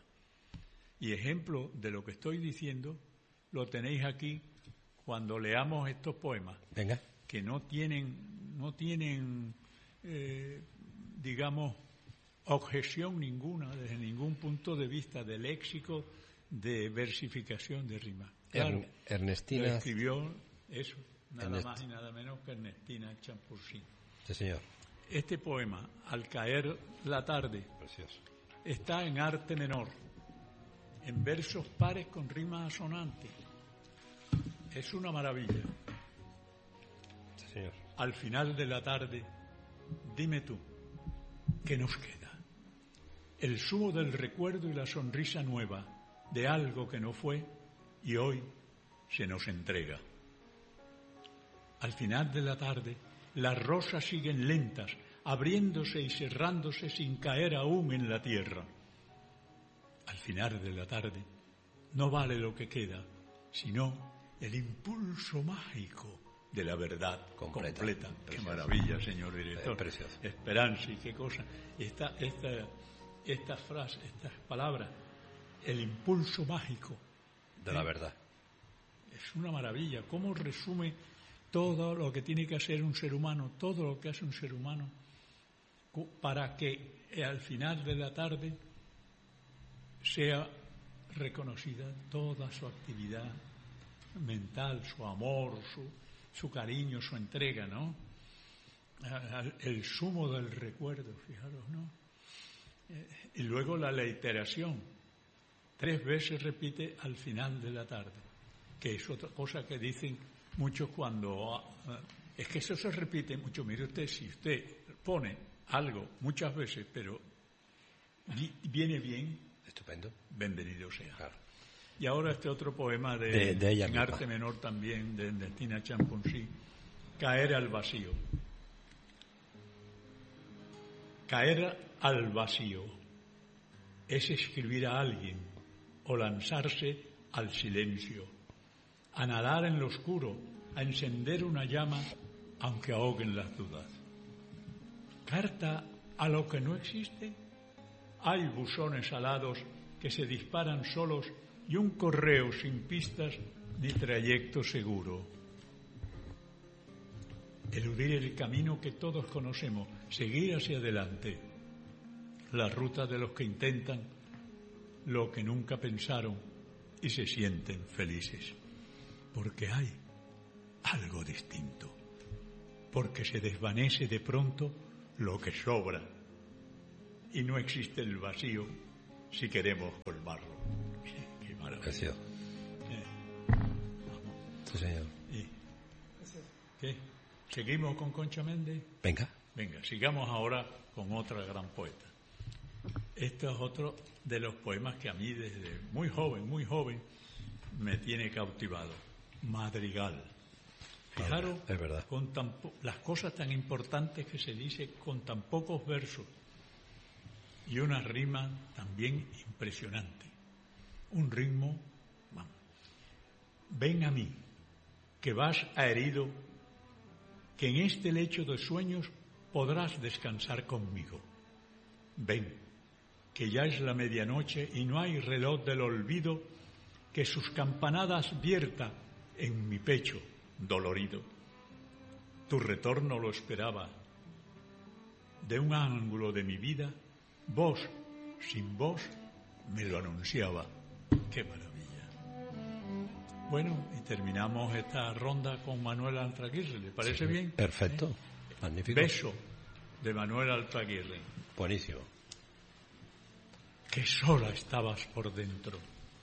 Y ejemplo de lo que estoy diciendo lo tenéis aquí cuando leamos estos poemas. Venga. Que no tienen, no tienen eh, digamos, objeción ninguna desde ningún punto de vista de léxico, de versificación, de rima. Claro, Ernestina escribió eso, nada Ernest... más y nada menos que Ernestina Champursin. Sí, señor. Este poema, Al caer la tarde, precioso, está en arte menor, en versos pares con rima asonante. Es una maravilla. Sí, señor. Al final de la tarde, dime tú, ¿qué nos queda? El zumo del recuerdo y la sonrisa nueva de algo que no fue y hoy se nos entrega. Al final de la tarde, las rosas siguen lentas, abriéndose y cerrándose sin caer aún en la tierra. Al final de la tarde, no vale lo que queda, sino el impulso mágico de la verdad completa. completa. Qué maravilla, señor director. Precioso. Esperanza y qué cosa. Esta, esta, esta frase, estas palabras, el impulso mágico de la verdad. Es una maravilla. ¿Cómo resume todo lo que tiene que hacer un ser humano, todo lo que hace un ser humano, para que al final de la tarde sea reconocida toda su actividad mental, su amor, su, su cariño, su entrega, ¿no? El zumo del recuerdo, fijaros, ¿no? Y luego la reiteración. Tres veces repite al final de la tarde, que es otra cosa que dicen muchos cuando... Es que eso se repite mucho. Mire usted, si usted pone algo muchas veces, pero viene bien, estupendo, bienvenido sea. Claro. Y ahora este otro poema de, de, de ella en misma. arte menor también, de Ernestina Champursin, Caer al vacío. Caer al vacío es escribir a alguien o lanzarse al silencio, a nadar en lo oscuro, a encender una llama aunque ahoguen las dudas. ¿Carta a lo que no existe? Hay buzones alados que se disparan solos y un correo sin pistas ni trayecto seguro. Eludir el camino que todos conocemos, seguir hacia adelante, la ruta de los que intentan lo que nunca pensaron y se sienten felices. Porque hay algo distinto, porque se desvanece de pronto lo que sobra y no existe el vacío si queremos colmarlo. Qué, qué maravilla. Gracias. Eh, Sí, señor. y- ¿Qué? ¿Seguimos con Concha Méndez? Venga. Venga, sigamos ahora con otra gran poeta. Este es otro de los poemas que a mí desde muy joven, muy joven, me tiene cautivado. Madrigal. Fijaros Es verdad. con tan po- las cosas tan importantes que se dice con tan pocos versos y una rima también impresionante. Un ritmo, vamos. Ven a mí, que vas herido, que en este lecho de sueños podrás descansar conmigo. Ven, que ya es la medianoche y no hay reloj del olvido que sus campanadas vierta en mi pecho dolorido. Tu retorno lo esperaba. De un ángulo de mi vida, vos, sin vos, me lo anunciaba. ¡Qué maravilla! Bueno, y terminamos esta ronda con Manuel Altraguirre. ¿Le parece bien? Perfecto. Magnífico. Beso de Manuel Altraguirre. Buenísimo. Qué sola estabas por dentro.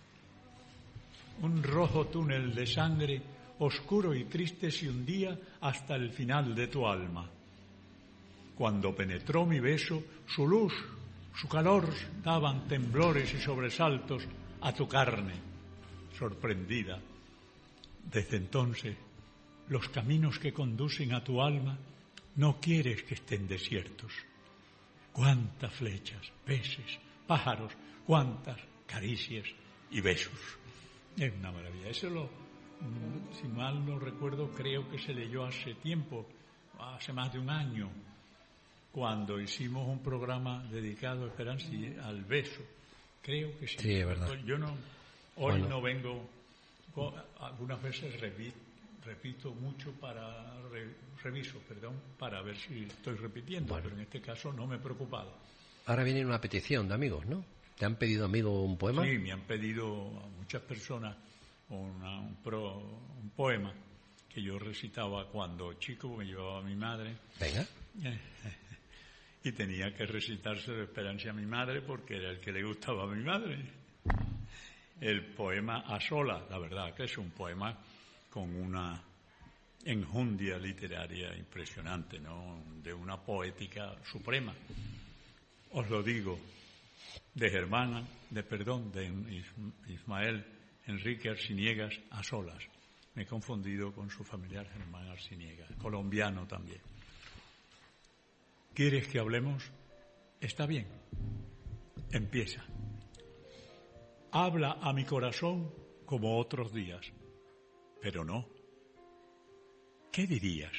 Un rojo túnel de sangre, oscuro y triste, se hundía hasta el final de tu alma. Cuando penetró mi beso, su luz, su calor daban temblores y sobresaltos a tu carne, sorprendida. Desde entonces, los caminos que conducen a tu alma no quieres que estén desiertos. Cuántas flechas, peces, pájaros, cuántas caricias y besos. Es una maravilla. Eso lo, si mal no recuerdo, creo que se leyó hace tiempo, hace más de un año, cuando hicimos un programa dedicado a Esperanza y al beso. Creo que sí. Sí, es verdad. Yo no, hoy Bueno. no vengo, algunas veces repito, repito mucho para, re, reviso, perdón, para ver si estoy repitiendo, Bueno. pero en este caso no me he preocupado. Ahora viene una petición de amigos, ¿no? ¿Te han pedido, amigo, un poema? Sí, me han pedido a muchas personas una, un, pro, un poema que yo recitaba cuando chico, me llevaba a mi madre. Venga. Y tenía que recitarse de Esperanza a mi madre porque era el que le gustaba a mi madre. El poema A Solas, la verdad que es un poema con una enjundia literaria impresionante, ¿no? De una poética suprema. Os lo digo, de Germán, de perdón, de Ismael Enrique Arciniegas, A Solas. Me he confundido con su familiar Germán Arciniegas, colombiano también. ¿Quieres que hablemos? Está bien. Empieza. Habla a mi corazón como otros días, pero no. ¿Qué dirías?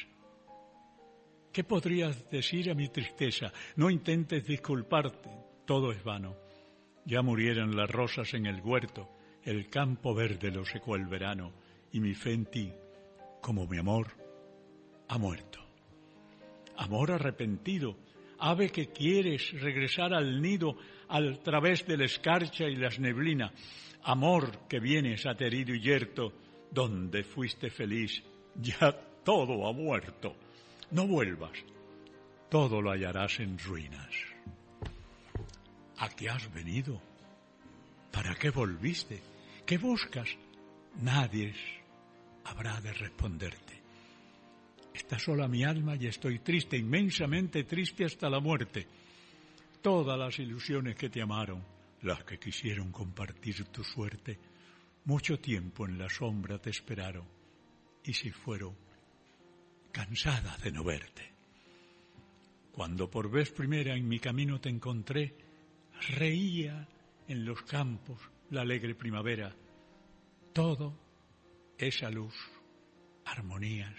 ¿Qué podrías decir a mi tristeza? No intentes disculparte, todo es vano. Ya murieron las rosas en el huerto, el campo verde lo secó el verano, y mi fe en ti, como mi amor, ha muerto. Amor arrepentido, ave que quieres regresar al nido al través de la escarcha y las neblinas. Amor que vienes aterido y yerto, donde fuiste feliz, ya todo ha muerto. No vuelvas, todo lo hallarás en ruinas. ¿A qué has venido? ¿Para qué volviste? ¿Qué buscas? Nadie habrá de responderte. Está sola mi alma y estoy triste, inmensamente triste hasta la muerte. Todas las ilusiones que te amaron, las que quisieron compartir tu suerte, mucho tiempo en la sombra te esperaron y se fueron cansadas de no verte. Cuando por vez primera en mi camino te encontré, reía en los campos la alegre primavera. Todo esa luz, armonías,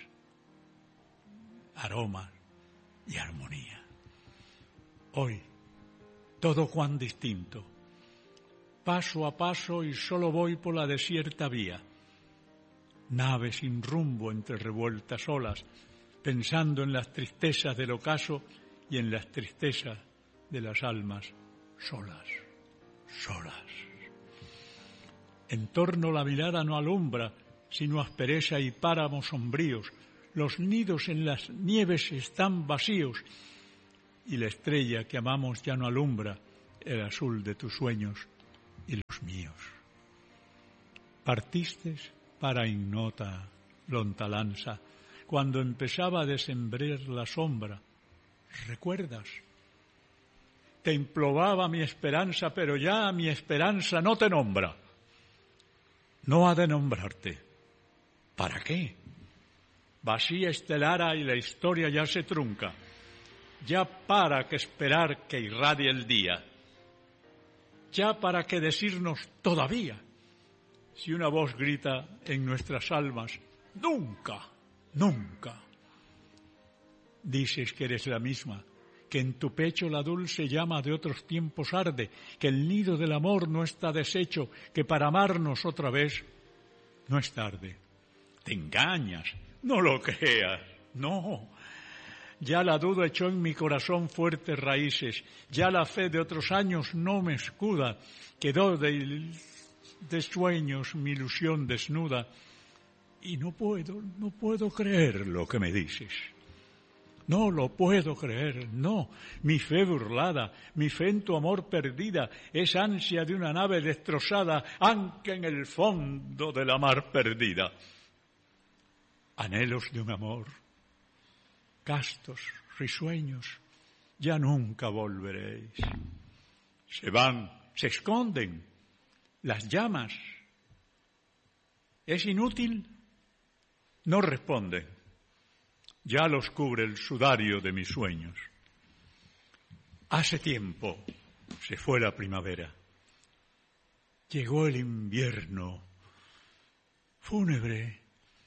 aromas y armonía. Hoy, todo cuán distinto. Paso a paso y solo voy por la desierta vía. Nave sin rumbo entre revueltas olas, pensando en las tristezas del ocaso y en las tristezas de las almas solas, solas. En torno la mirada no alumbra, sino aspereza y páramos sombríos. Los nidos en las nieves están vacíos y la estrella que amamos ya no alumbra el azul de tus sueños y los míos. Partiste para ignota lontananza, cuando empezaba a descembrar la sombra. ¿Recuerdas? Te imploraba mi esperanza, pero ya mi esperanza no te nombra. No ha de nombrarte. ¿Para qué? Vacía estelara y la historia ya se trunca. Ya para que esperar que irradie el día. Ya para que decirnos todavía. Si una voz grita en nuestras almas, nunca, nunca. Dices que eres la misma, que en tu pecho la dulce llama de otros tiempos arde, que el nido del amor no está deshecho, que para amarnos otra vez no es tarde. Te engañas, no lo creas, no. Ya la duda echó en mi corazón fuertes raíces, ya la fe de otros años no me escuda, quedó de, de sueños mi ilusión desnuda, y no puedo, no puedo creer lo que me dices. No lo puedo creer, no. Mi fe burlada, mi fe en tu amor perdida, es ansia de una nave destrozada, ancla en el fondo de la mar perdida. Anhelos de un amor, castos, risueños, ya nunca volveréis. Se van, se esconden, las llamas. ¿Es inútil? No responden. Ya los cubre el sudario de mis sueños. Hace tiempo se fue la primavera. Llegó el invierno, fúnebre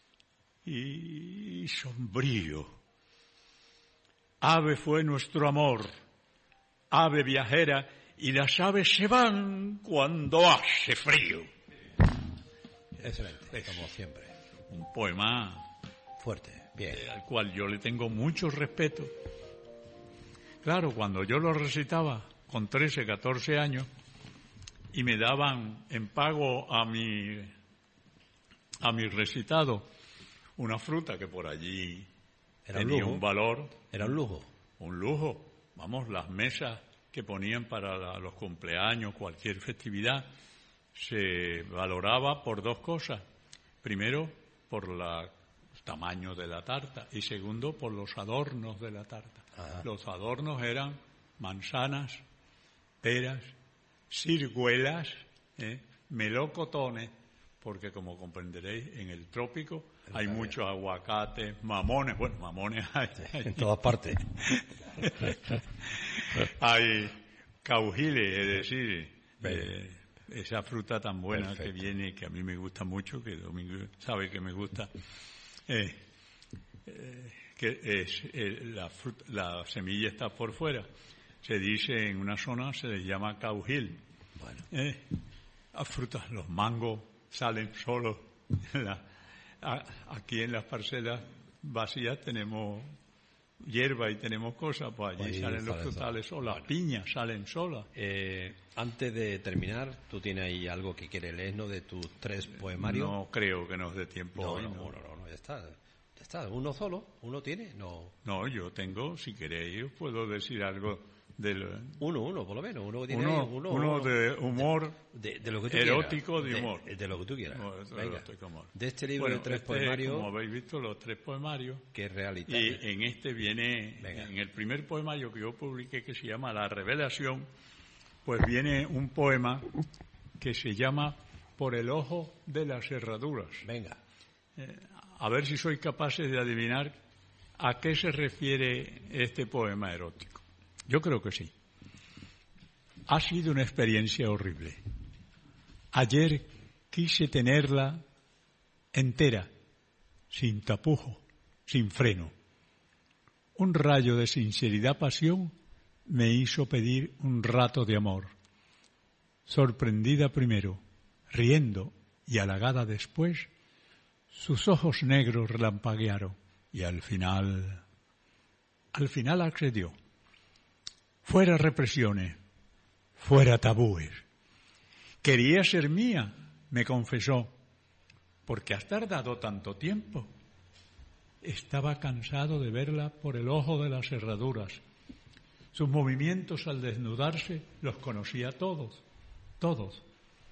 y sombrío. Ave fue nuestro amor, ave viajera, y las aves se van cuando hace frío. Excelente, como siempre. Un poema fuerte, bien. Eh, al cual yo le tengo mucho respeto. Claro, cuando yo lo recitaba con trece, catorce años y me daban en pago a mi, a mi recitado una fruta que por allí Era tenía un, un valor. Era un lujo. Un lujo. Vamos, las mesas que ponían para la, los cumpleaños, cualquier festividad, se valoraba por dos cosas. Primero, por la, el tamaño de la tarta y segundo, por los adornos de la tarta. Ajá. Los adornos eran manzanas, peras, ciruelas, ¿eh? melocotones, porque como comprenderéis, en el trópico hay Está muchos aguacates, mamones, bueno, mamones hay, hay en todas partes. hay caujiles, es decir, eh, esa fruta tan buena Perfecto. que viene, que a mí me gusta mucho, que Domingo sabe que me gusta, eh, eh, que es eh, la, fruta, la semilla está por fuera. Se dice en una zona, se les llama caujil. Bueno. Eh, las frutas, los mangos salen solos. La, a, aquí en las parcelas vacías tenemos hierba y tenemos cosas, pues allí Allí salen los salen frutales solos. solas, las piñas salen solas. Eh, antes de terminar, ¿tú tienes ahí algo que quieres leernos de tus tres poemarios? No creo que nos dé tiempo no, hoy. no, No, no, no, no, ya está. Ya está, uno solo, uno tiene, no. No, yo tengo, si queréis, os puedo decir algo del... Uno, uno, por lo menos, uno tiene Uno, ahí, uno, uno de humor, de, de lo que tú erótico quieras. de humor. De, de lo que tú quieras. No, de Venga. erótico humor. De este libro Bueno, de tres este, poemarios, como habéis visto, los tres poemarios, que es realidad. y en este viene, Venga. en el primer poemario que yo publiqué, que se llama La Revelación, pues viene un poema que se llama Por el ojo de las herraduras. Venga. Eh, a ver si sois capaces de adivinar a qué se refiere este poema erótico. Yo creo que sí. Ha sido una experiencia horrible. Ayer quise tenerla entera, sin tapujo, sin freno. Un rayo de sinceridad pasión me hizo pedir un rato de amor. Sorprendida primero, riendo y halagada después, sus ojos negros relampaguearon y al final, al final accedió. Fuera represiones, fuera tabúes. Quería ser mía, me confesó. ¿por qué has tardado tanto tiempo? Estaba cansado de verla por el ojo de las herraduras. Sus movimientos al desnudarse los conocía todos, todos.